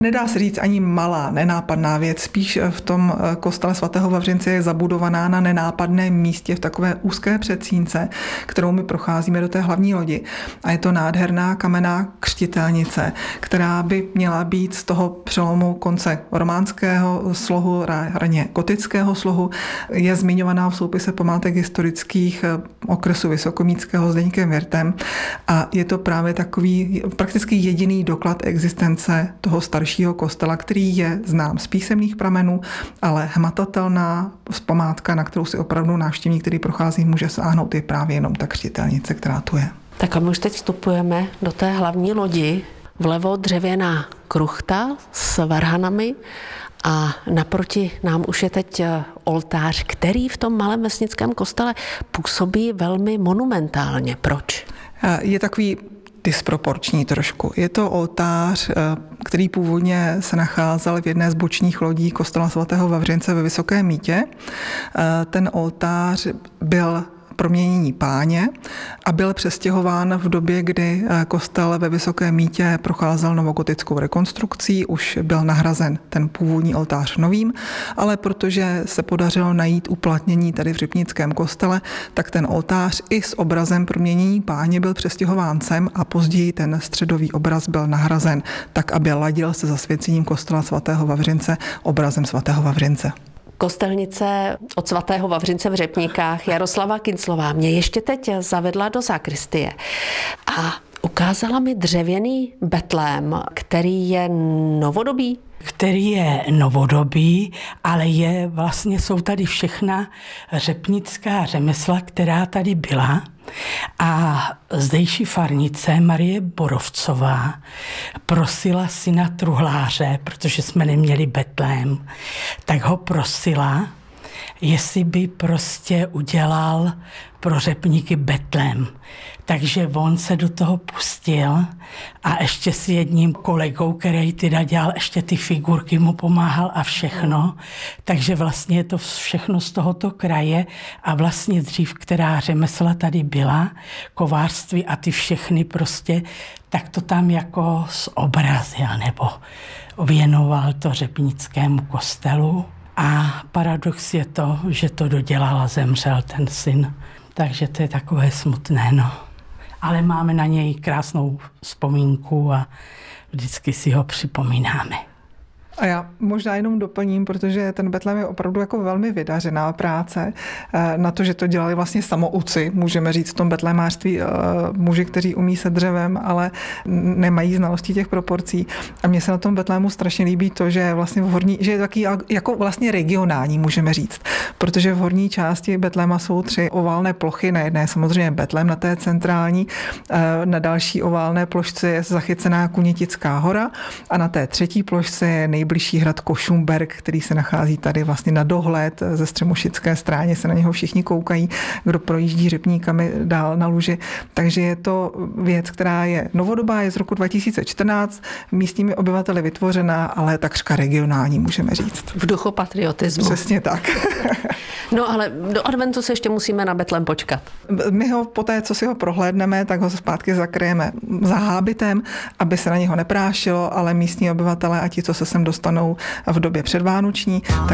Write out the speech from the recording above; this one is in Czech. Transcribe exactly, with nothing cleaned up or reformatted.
Nedá se říct ani malá, nenápadná věc. Spíš v tom kostele svatého Vavřince je zabudovaná na nenápadném místě v takové úzké předsínce, kterou my procházíme do té hlavní lodi. A je to nádherná kamenná křtitelnice, která by měla být z toho přelomu konce románského slohu, raně gotického slohu. Je zmiňovaná v soupise památek historických okresu Vysokomíckého s Zdeňkem Wirtem. A je to právě takový prakticky jediný doklad existence toho staršího kostela, který je znám z písemných pramenů, ale hmatatelná památka, na kterou si opravdu návštěvník, který prochází, může sáhnout, je právě jenom ta křtitelnice, která tu je. Tak a my už teď vstupujeme do té hlavní lodi. Vlevo dřevěná kruchta s varhanami a naproti nám už je teď oltář, který v tom malém vesnickém kostele působí velmi monumentálně. Proč? Je takový disproporční trošku. Je to oltář, který původně se nacházel v jedné z bočních lodí kostela svatého Vavřince ve Vysokém Mýtě. Ten oltář byl proměnění Páně a byl přestěhován v době, kdy kostel ve Vysokém Mýtě procházel novogotickou rekonstrukcí, už byl nahrazen ten původní oltář novým, ale protože se podařilo najít uplatnění tady v Řepnickém kostele, tak ten oltář i s obrazem proměnění Páně byl přestěhován sem a později ten středový obraz byl nahrazen tak, aby ladil se zasvěcením kostela svatého Vavřince obrazem svatého Vavřince. Kostelnice od svatého Vavřince v Řepníkách Jaroslava Kinclová mě ještě teď zavedla do sakristie a ukázala mi dřevěný betlém, který je novodobý. Který je novodobý, ale je vlastně, jsou tady všechna řepnická řemesla, která tady byla. A zdejší farnice Marie Borovcová prosila syna truhláře, protože jsme neměli betlém, tak ho prosila, jestli by prostě udělal pro řepníky betlém. Takže on se do toho pustil a ještě s jedním kolegou, který teda dělal ještě ty figurky, mu pomáhal a všechno. Takže vlastně je to všechno z tohoto kraje a vlastně dřív, která řemesla tady byla, kovářství a ty všechny prostě, tak to tam jako zobrazil nebo věnoval to řepnickému kostelu. A paradox je to, že to dodělal a zemřel ten syn. Takže to je takové smutné, no. Ale máme na něj krásnou vzpomínku a vždycky si ho připomínáme. A já možná jenom doplním, protože ten betlém je opravdu jako velmi vydařená práce. Na to, že to dělali vlastně samouci, můžeme říct v tom betlémářství, muži, kteří umí se dřevem, ale nemají znalosti těch proporcí. A mně se na tom betlému strašně líbí to, že vlastně v horní, že je taky jako vlastně regionální, můžeme říct. Protože v horní části betléma jsou tři oválné plochy. Na jedné samozřejmě betlém, na té centrální, na další oválné plošce je zachycená Kunětická hora a na té třetí plošce je nejbližší hrad Košumberk, který se nachází tady vlastně na dohled ze Střemošické stráně, se na něho všichni koukají, kdo projíždí Řepníkami dál na luži. Takže je to věc, která je novodobá, je z roku dva tisíce čtrnáct, místními obyvateli vytvořená, ale takřka regionální, můžeme říct. V duchu patriotismu. Přesně tak. No ale do adventu se ještě musíme na betlém počkat. My ho poté, co si ho prohlédneme, tak ho zpátky zakryjeme za hábitem, aby se na něho neprášilo, ale místní obyvatelé a ti, co se sem dostanou v době předvánoční,